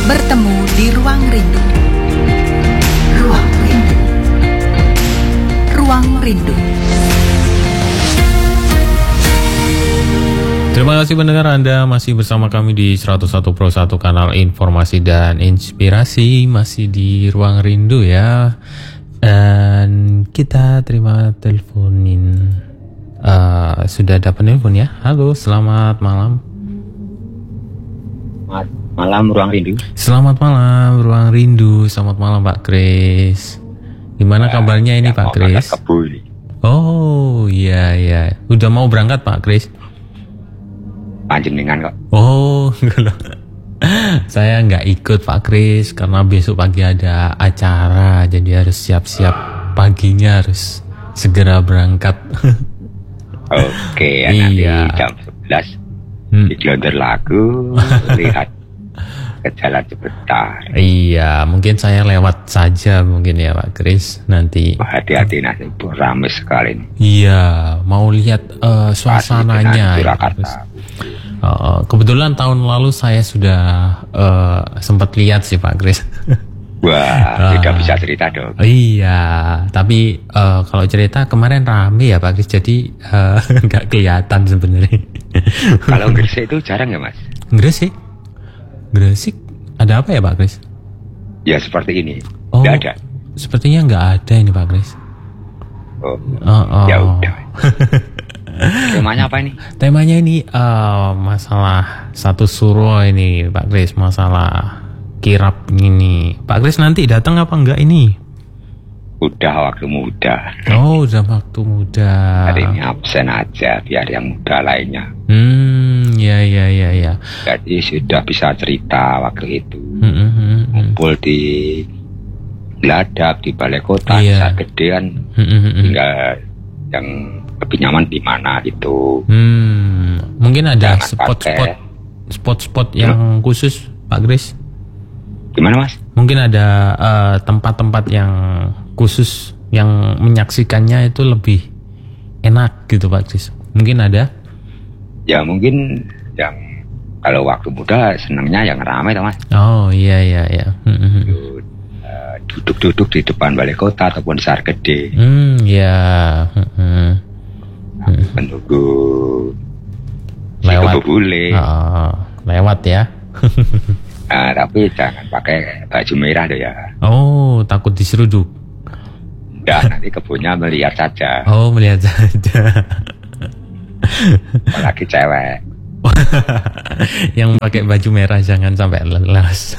Bertemu di Ruang Rindu. Ruang Rindu. Ruang Rindu. Terima kasih pendengar, Anda masih bersama kami di 101 Pro 1 kanal informasi dan inspirasi, masih di Ruang Rindu ya. Dan kita terima teleponin. Sudah ada penelpon ya. Halo, selamat malam. Malam Ruang Rindu. Selamat malam Ruang Rindu. Selamat malam Pak Kris. Gimana kabarnya ini Pak Kris? Oh iya iya. Udah mau berangkat Pak Kris? Panjenengan kok. Oh, saya nggak ikut Pak Kris karena besok pagi ada acara, jadi harus siap-siap paginya, harus segera berangkat. Oke, nanti jam 11 di Glonder Lagu lihat ke Jalan Ciputat. Iya, mungkin saya lewat saja mungkin ya Pak Kris nanti. Hati-hati nanti ramai sekali. Iya, mau lihat suasananya. Kebetulan tahun lalu saya sudah sempat lihat sih Pak Kris. Wah, tidak bisa cerita dong. Iya, tapi kalau cerita kemarin rame ya Pak Kris, jadi nggak kelihatan sebenarnya. Kalau Gresik itu jarang ya Mas? Gresik ada apa ya Pak Kris? Ya seperti ini. Oh, nggak ada. Sepertinya nggak ada ini Pak Kris. Ya udah. Temanya apa ini? Temanya ini masalah satu suro ini Pak Kris, masalah kirap ini. Pak Kris nanti datang apa enggak ini? Udah waktu muda. Oh, udah waktu muda. Hari ini absen aja biar yang muda lainnya. Ya. Jadi sudah bisa cerita waktu itu. Kumpul di Gladak, di Balai Kota, di Sargedean. Tinggal yang lebih nyaman di mana gitu. Mungkin ada spot-spot yang khusus Pak Kris. Gimana Mas? Mungkin ada tempat-tempat yang khusus yang menyaksikannya itu lebih enak gitu Pak Kris. Mungkin ada? Ya mungkin yang kalau waktu muda senangnya yang ramai Mas. Oh iya. Duduk-duduk di depan Balai Kota ataupun Sargede. Menunggu lewat bule. Lewat ya. Nah, tapi jangan pakai baju merah deh ya. Oh, takut diseruduk. Nanti kebunnya melihat saja. Oh, melihat saja. Apalagi cewek. Yang pakai baju merah jangan sampai lelas.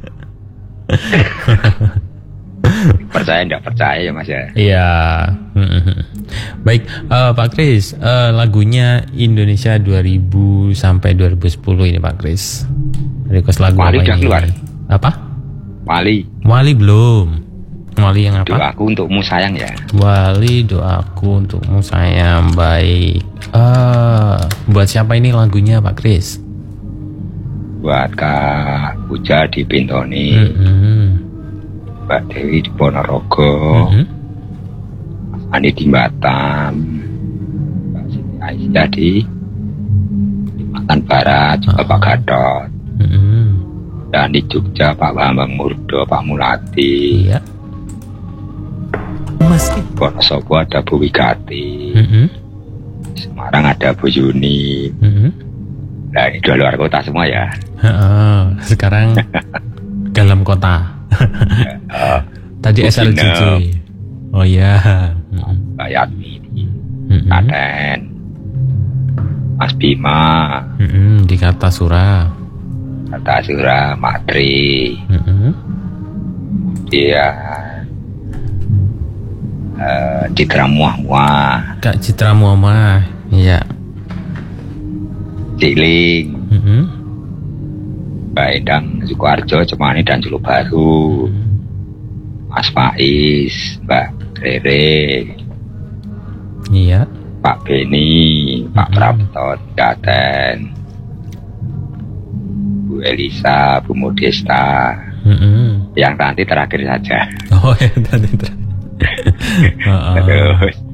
Percaya enggak percaya ya Mas ya? Iya. Baik, Pak Kris, lagunya Indonesia 2000 sampai 2010 ini Pak Kris. Request lagu Wali apa udah ini? Keluar. Apa? Wali belum. Wali yang apa? Doaku untukmu sayang ya. Wali, doaku untukmu sayang. Baik. Buat siapa ini lagunya Pak Kris? Buat Kak Puja di Bintoni. Mbak Dewi di Ponorogo, Mas Andi di Batam, Mbak Siti Aisyah di Kalimantan Barat, Bapak Gatot, dan di Jogja Pak Bambang Murdo, Pak Mulati, Wonosobo ada Bu Wigati, Semarang ada Bu Yuni. Nah ini dua luar kota semua ya. Sekarang dalam kota. Tadi SLJJ. Oh iya. Mbak Yatmi Klaten, Mas Bima di Kartasura, Matri. Dia Citra Muah-Muah, Kak Citra Muhammad. Iya. Ciling, Mbak Endang Sukoharjo, Cemani dan Julu Baru, Mas Faiz, Mbak Rere, iya, Pak Beni, Pak Prapto, Gaten, Bu Elisa, Bu Modesta. Yang nanti terakhir saja. Oh yang nanti terakhir. Terus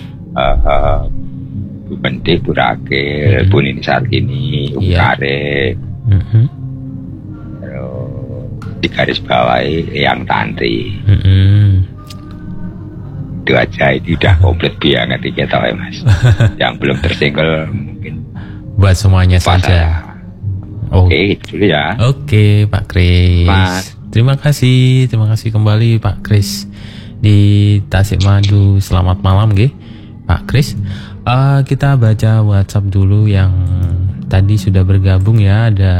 Bu Pendik, Bu Rakil, Bu Nini Sartini, Bu Kare, terus di garis bawahi yang tantri. Itu aja, itu udah komplit banget kita Mas. Yang belum tersingle mungkin buat semuanya saja. Oke, itu dulu ya. Oke, Pak Kris. Terima kasih kembali Pak Kris di Tasikmadu. Selamat malam, Pak Kris. Kita baca WhatsApp dulu yang tadi sudah bergabung ya. Ada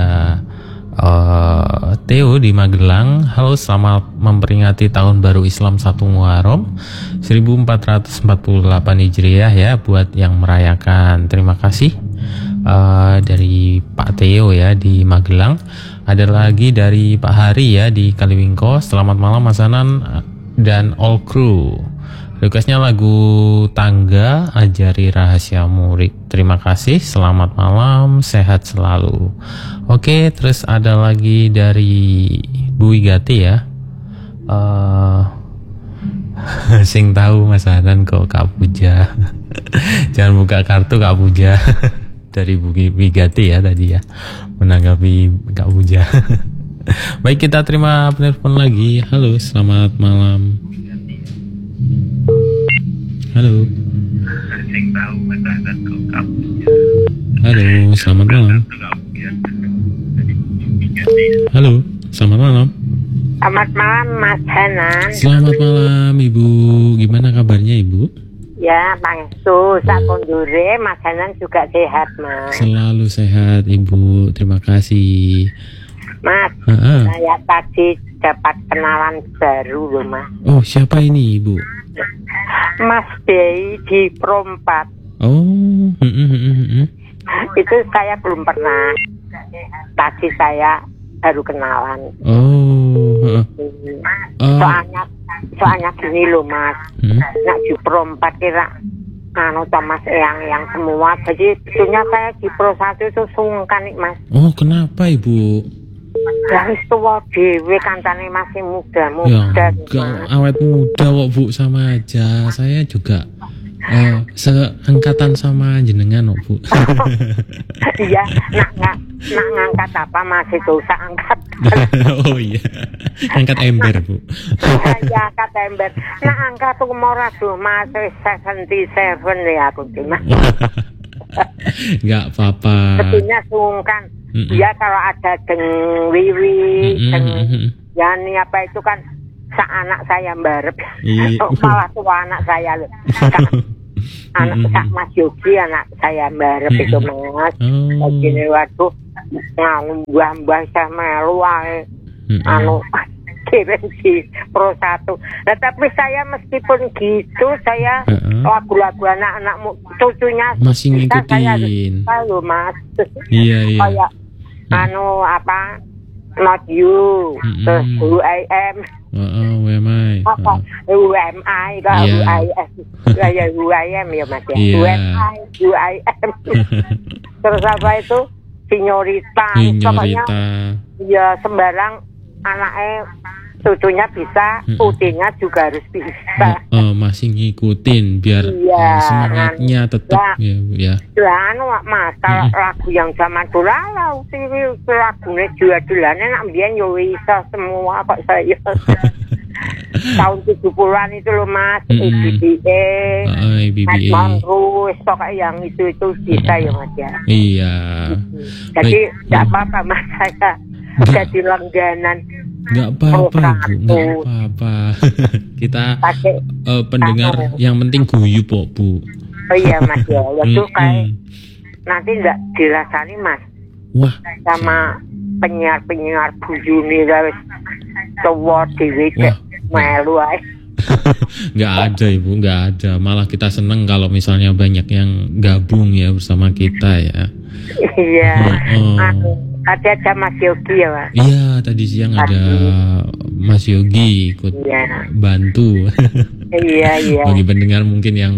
Theo di Magelang. Halo, selamat memperingati tahun baru Islam 1 Muharram 1448 Hijriah ya buat yang merayakan. Terima kasih dari Pak Theo ya di Magelang. Ada lagi dari Pak Hari ya di Kaliwingko. Selamat malam Mas Hanan dan all crew. Requestnya lagu Tangga Ajari Rahasia Murid. Terima kasih, selamat malam, sehat selalu. Oke, terus ada lagi dari Bu Wigati ya. Sing tahu Mas Hanan kok Kak Puja. Jangan buka kartu Kak Puja. Dari Bu Wigati ya tadi ya, menanggapi Kak Puja. Baik, kita terima penelpon lagi. Halo, selamat malam. Halo. Halo, selamat malam. Halo, selamat malam. Selamat malam Mas Hanan. Selamat malam Ibu. Gimana kabarnya Ibu? Ya, Bangsu, sakundure Mas Hanan juga sehat, Mas. Selalu sehat Ibu. Terima kasih. Mas, saya tadi dapat kenalan baru loh, Mas. Oh, siapa ini Ibu? Mas Dei di Prompat. Oh, Itu saya belum pernah. Tadi saya baru kenalan. Oh. Soalnya gini loh Mas. Nak di Prompat kira Mas yang semua. Jadi sebetulnya saya di Pro 1 itu sungkan nih Mas. Oh, kenapa Ibu? Dari tua dewe kancane masih muda. Ya, awet muda kok Bu, sama aja. Saya juga seangkatan sama jenengan kok Bu. Iya, nak ngangkat apa masih dosa angkat. Oh iya, angkat ember Bu. Iya, angkat ember. Nak angkat tuh mora tuh masih 77 ya aku cuma. Nggak apa-apa. Sebetulnya sungkan. Ya kalau ada Wiwi, Yani apa itu kan anak saya mbarep. Malah tua anak saya loh. Anak Mas Yogi anak saya mbarep itu Mas. Begini waktu mbah saya melu ae. Kirim di Pro 1. Nah, tapi saya meskipun gitu saya lagu-lagu anak-anak cucunya masih ngikutin. Saya Mas. Iya. Kayak apa Not You, terus Who I Am. UMI. Who Am I, Who I Am. Ya Who I Am ya Mas ya. Who Am I, Who I Am. Terus apa itu? Signorita. Pokoknya ya sembarang anaknya cucunya bisa, putihnya juga harus bisa. Masih ngikutin biar semangatnya tetap ya. Mas, kalau lagu yang zaman dulu lagunya jualan nak mbiyen yo iso semua kok saya. Tahun 70-an itu loh Mas, BBA, Monrus, pokoknya yang itu bisa ya Mas ya. Iya. Jadi tidak apa-apa Mas, saya jadi langganan. Nggak apa-apa Bu, nggak apa-apa. Kita pendengar yang penting guyup kok Bu. Oh iya Mas ya, itu kayak nanti nggak dirasani Mas. Wah. Sama penyiar-penyiar bujuni guys, tua dewe melu aja. Nggak ada Ibu, nggak ada. Malah kita seneng kalau misalnya banyak yang gabung ya bersama kita ya. Iya. Ada Mas Yogi ya Mas? Iya, tadi siang ada Mas Yogi ikut bantu. Iya. Bagi pendengar mungkin yang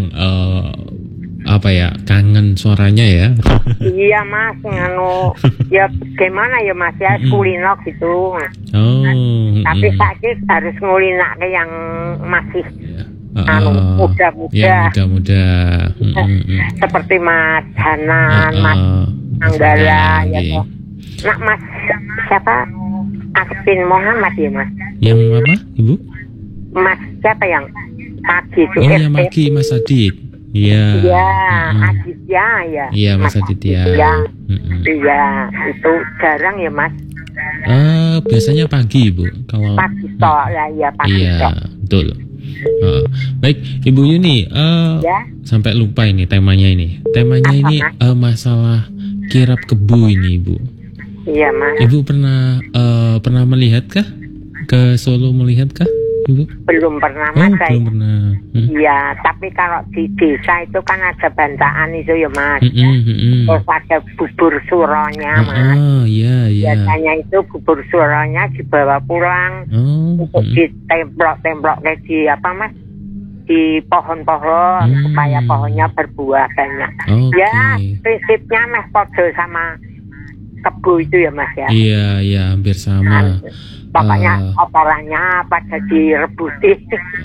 kangen suaranya ya. Iya Mas, ya gimana ya Mas ya, kulinak gitu. Tapi sakit harus ngulinak yang masih muda-muda. Ya, muda-muda. Seperti Mas Hanan, Mas Anggala ya toh. Nak Mas siapa? Aksin Muhammad ya Mas. Yang apa Ibu? Mas siapa yang Maki itu? Oh ya Maki, Mas Adit. Iya. Iya, Aditya ya. Iya Mas Aditya. Iya, itu jarang ya Mas. Biasanya pagi Ibu. Kalau pagi tok lah ya pagi tok. Iya, betul. Baik Ibu Yuni, ya? Sampai lupa ini temanya ini. Temanya apa, ini masalah kirap kebu ini Ibu. Iya Mas. Ibu pernah melihatkah ke Solo, melihatkah Ibu? Belum pernah Mas. Belum pernah. Iya, tapi kalau di desa itu kan ada bantaan itu ya Mas. Terus ada bubur suronya Mas. Iya. Biasanya itu bubur suronya dibawa pulang untuk ditemplok-templok kayak di apa Mas? Di pohon-pohon supaya pohonnya berbuah banyak. Ya, prinsipnya Mas podo sama kebu itu ya Mas ya. Iya, hampir sama. Pokoknya operannya pada direbutin.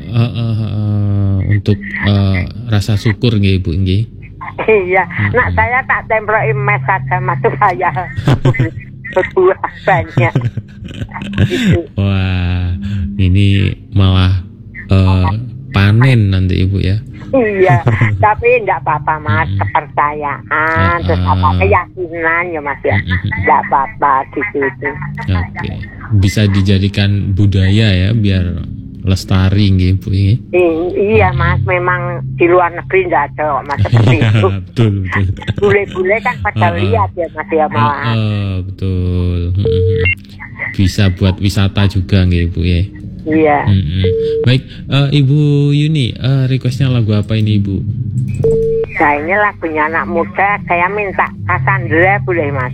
Untuk rasa syukur nggih Ibu nggih. Iya, nak saya tak templokin mes saja Mas supaya berbuah banyak. Gitu. Wah, ini malah panen nanti Ibu ya. Iya, tapi enggak apa-apa Mas, kepercayaan, terus apa keyakinan ya Mas ya. Enggak apa-apa gitu. Oke. Bisa dijadikan budaya ya biar lestari nggih Bu ya. Iya Mas, memang di luar negeri enggak ada kok Mas seperti itu. Betul. Bule-bule kan pada lihat ya Mas ya malah. Betul. Bisa buat wisata juga nggih Bu ya. Iya. Baik, Ibu Yuni, requestnya lagu apa ini Ibu? Nah ini lagunya anak muda, saya minta Cassandra boleh Mas?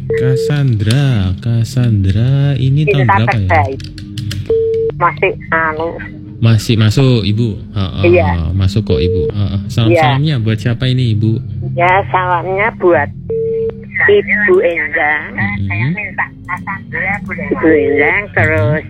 Cassandra ini tahun berapa ya? Masih masuk Ibu. Iya. Masuk kok Ibu. Salamnya buat siapa ini Ibu? Ya salamnya buat Ibu Endang. Saya minta Cassandra boleh. Ibu Endang terus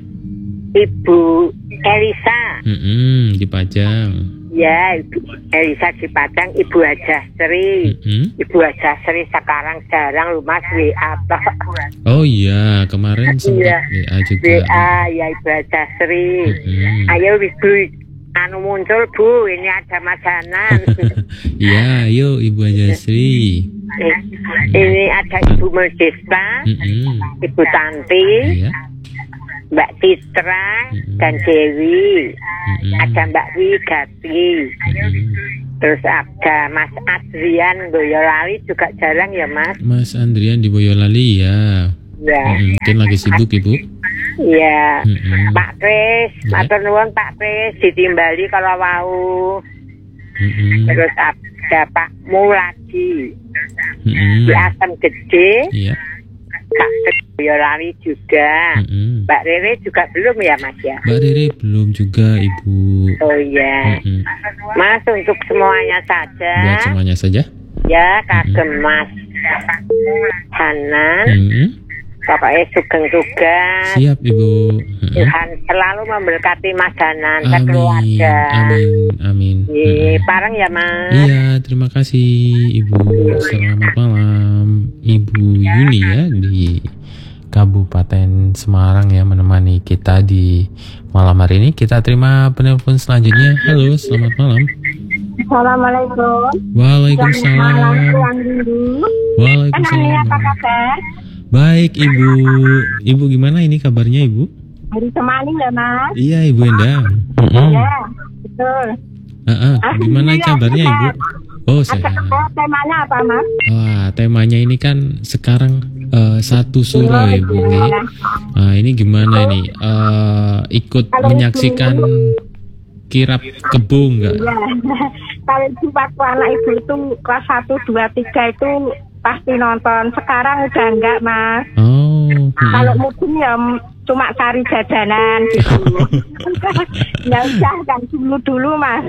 Ibu Elisa di Pajang. Ya, Ibu Elisa di Pajang, Ibu Hajasri. Ibu Hajasri sekarang jarang lu Mas WA. Oh iya, kemarin sempat WA juga. WA ya Ibu Hajasri. Ayo Ibu muncul Bu, ini ada makanan. Iya, ayo Ibu Hajasri. Ini ada Ibu Modesta, Ibu Tanti. Iya. Mbak Citra dan Dewi, ada Mbak Wigati, terus ada Mas Adrian Boyolali juga jarang ya Mas. Mas Adrian di Boyolali ya. Mungkin lagi sibuk Ibu. Iya. Pak Kris, matur nuwun Pak Kris ditimbali kalau mau. Terus ada Pak Muladi di Asam Gede. Iya. Kak Boyolali juga. Mbak Rere juga belum ya Mas ya? Mbak Rere belum juga Ibu. Oh iya. Mas untuk semuanya saja. Buat semuanya saja. Ya kagem Mas Hanan. Pokoknya sugeng tugas. Siap Ibu. Tuhan selalu memberkati Mas Hanan dan keluarga. Amin. Parang ya Mas. Iya, terima kasih Ibu. Selamat malam Ibu Yuni ya di Kabupaten Semarang ya menemani kita di malam hari ini. Kita terima penelpon selanjutnya. Halo, selamat malam. Assalamualaikum. Waalaikumsalam. Waalaikumsalam. Apa kabar? Baik Ibu. Ibu gimana ini kabarnya Ibu? Dari Semaling ya Mas. Iya Ibu Endang. Iya betul. Gimana kabarnya Ibu? Oh sehat. Temanya apa Mas? Wah temanya ini kan sekarang satu suro Ibu. Ini gimana ini? Ikut menyaksikan kirap kebu enggak? Iya. Kalau itu waktu anak ibu itu kelas 1, 2, 3 itu pasti nonton. Sekarang udah enggak Mas. Kalau mungkin ya cuma cari jajanan gitu. Ya udah kan dulu Mas.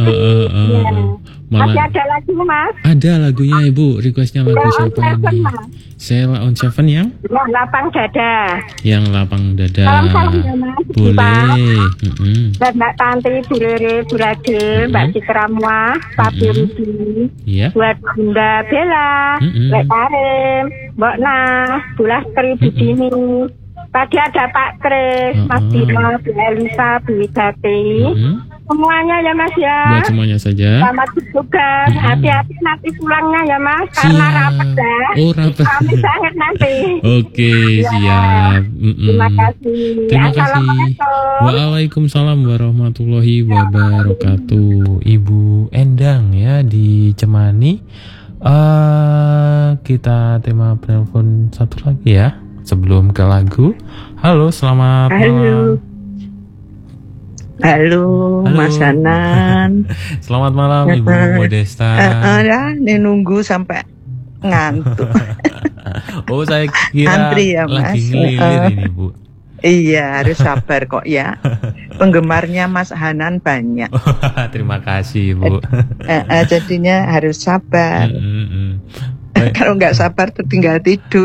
Masih ada lagu Mas? Ada lagunya Ibu. Requestnya lagu siapa ini? Sheila on Seven yang lapang dada. Yang lapang dada. Salam ya Mas. Boleh. Dan Mbak Tanti, Bu Rere, Bu Rage, Mbak Citra Muah, Pak Rudi. Iya. Buat Bunda Bella, Mbak Karim, Mbak Nah, Bu Lastri, Bu Dini. Tadi ada Pak Kris, Mas Dino, Bu Elisa, Bu Widati. Semuanya ya Mas ya. Buat semuanya saja. Selamat bertugas. Hati-hati nanti pulangnya ya Mas. Karena rapat ya. Oh rapat. Kami sangat nanti. Oke, ya. Siap. Terima kasih. Terima kasih. Waalaikumsalam warahmatullahi wabarakatuh. Ibu Endang ya di Cemani. Kita terima penelpon satu lagi ya sebelum ke lagu. Halo, selamat malam. Halo, Mas Hanan. Selamat malam Ibu Modesta. Ini nunggu sampai ngantuk. Oh, saya kira antri ya, lagi Mas. ngelilir ini Bu. Iya, harus sabar kok ya. Penggemarnya Mas Hanan banyak. Terima kasih Bu. Jadinya harus sabar. Kalau nggak sabar tertinggal tidur.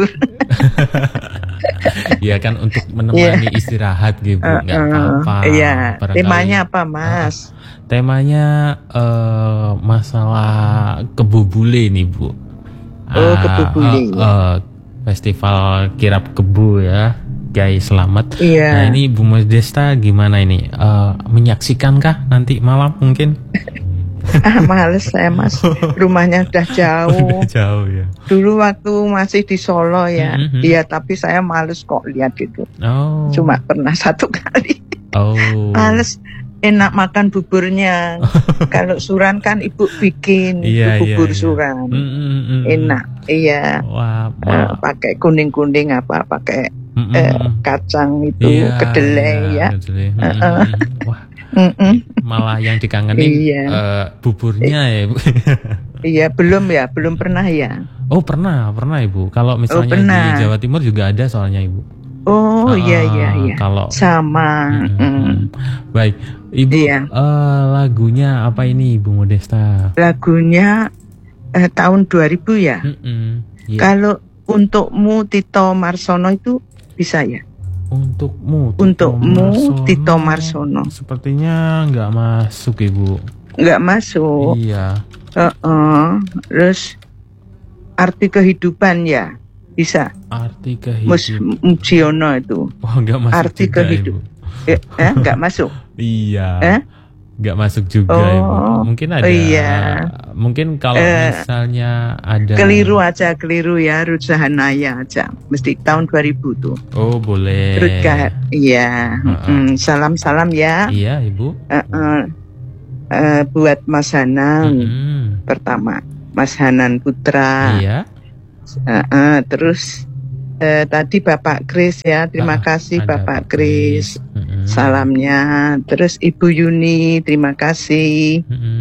Ya kan untuk menemani istirahat gitu, nggak apa-apa. Iya. Temanya apa Mas? Temanya masalah kebubule nih Bu. Oh, kebubule. Festival kirap kebu ya, Kiai Selamat. Iya. Nah ini Bu Modesta gimana ini? Menyaksikankah nanti malam mungkin? Males saya Mas, rumahnya udah jauh. Jauh ya. Dulu waktu masih di Solo ya, iya tapi saya males kok lihat itu. Oh. Cuma pernah satu kali. Oh. Males, enak makan buburnya. Kalau suran kan ibu bikin bubur suran, enak. Iya. Wah, pakai kuning apa, pakai kacang itu, kedelai ya. Wah. Malah yang dikangenin buburnya ya Bu. Iya, belum pernah ya. Oh pernah Ibu. Kalau misalnya di Jawa Timur juga ada soalnya Ibu. Oh iya. Kalau sama. Baik Ibu, lagunya apa ini Ibu Modesta? Lagunya tahun 2000 ya. Kalau untukmu Tito Marsono itu bisa ya? Untukmu Tito Marsono. Sepertinya nggak masuk Ibu. Nggak masuk. Iya. Terus arti kehidupan ya bisa. Arti kehidupan. Mujiono itu. Oh nggak masuk. Arti kehidupan. Nggak masuk. Iya. Nggak masuk juga Ibu. Mungkin ada. Iya. Mungkin kalau misalnya ada. Keliru ya, Ruth Sahanaya aja. Mesti tahun 2000 tuh. Oh boleh. Iya. Salam ya. Iya Ibu. Buat Mas Hanan pertama, Mas Hanan Putra. Iya. Terus tadi Bapak Kris ya, terima kasih Bapak Kris. Salamnya. Terus Ibu Yuni, terima kasih.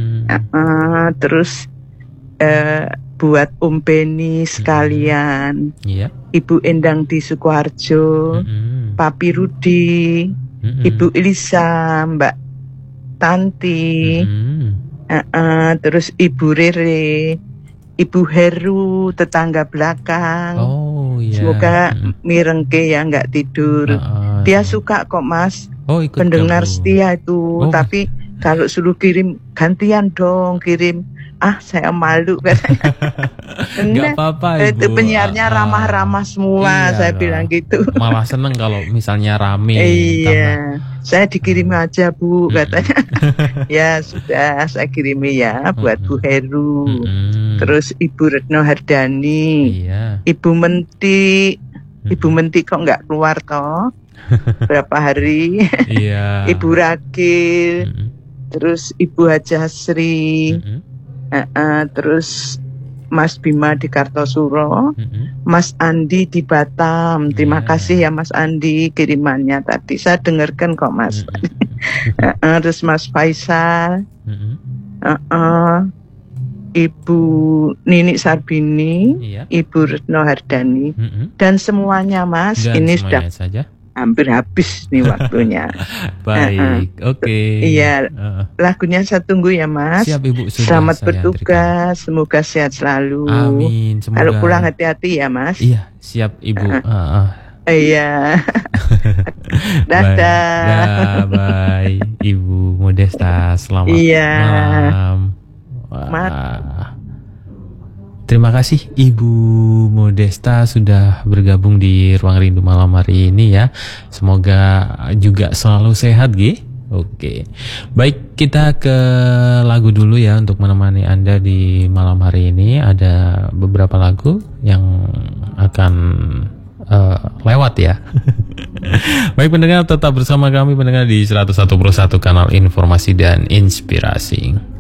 Terus buat Beni sekalian. Iya. Ibu Endang di Sukoharjo, Papi Rudi, Ibu Elisa, Mbak Tanti, terus Ibu Rere, Ibu Heru, tetangga belakang. Oh iya. Semoga mirengke ya, nggak tidur. Dia suka kok Mas. Oh, ikut pendengar gabung. setia itu. Tapi kalau suruh kirim gantian dong, kirim. Saya malu katanya. Nggak apa-apa Ibu. Itu penyiarnya ramah-ramah semua, saya bilang gitu. Malah seneng kalau misalnya rame. Iya, saya dikirim aja Bu katanya. Ya sudah, saya kirimi ya buat Bu Heru. Terus Ibu Retno Hardani, Ibu Menti. Ibu Menti kok nggak keluar toh? Berapa hari? Ibu Rakil. Terus Ibu Haja Sri. Terus Mas Bima di Kartosuro, Mas Andi di Batam. Terima kasih ya Mas Andi kirimannya tadi. Saya dengarkan kok Mas. Terus Mas Faisal, Ibu Nini Sarbini, Ibu Retno Hardani, dan semuanya Mas. Dan ini semuanya sudah saja. Hampir habis nih waktunya. Baik, oke. Iya, lagunya saya tunggu ya Mas. Siap Ibu, sudah selamat saya bertugas, semoga sehat selalu. Amin. Semoga. Kalau pulang hati-hati ya Mas. Iya, siap Ibu. Iya. Dadah. Bye, Ibu Modesta. Selamat malam. Terima kasih Ibu Modesta sudah bergabung di Ruang Rindu malam hari ini ya. Semoga juga selalu sehat, Gi. Oke. Baik, kita ke lagu dulu ya untuk menemani Anda di malam hari ini. Ada beberapa lagu yang akan lewat ya. Baik pendengar, tetap bersama kami pendengar di 101.1 Kanal Informasi dan Inspirasi.